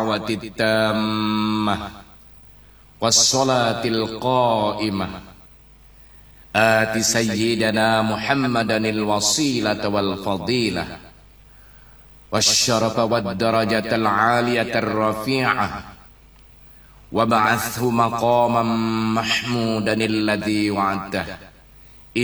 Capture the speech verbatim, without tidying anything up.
التامة والصلاة القائمة آت سيدنا محمدا الوسيلة والفضيلة والشرف والدرجة العالية الرفيعة وابعثه مقاما محمودا الذي وعدته